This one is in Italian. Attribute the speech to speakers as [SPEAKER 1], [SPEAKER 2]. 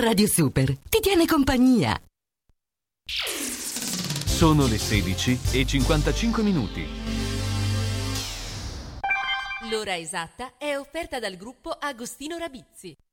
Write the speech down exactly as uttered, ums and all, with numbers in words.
[SPEAKER 1] Radio Super ti tiene compagnia.
[SPEAKER 2] Sono le sedici e cinquantacinque minuti.
[SPEAKER 3] L'ora esatta è offerta dal gruppo Agostino Rabizzi.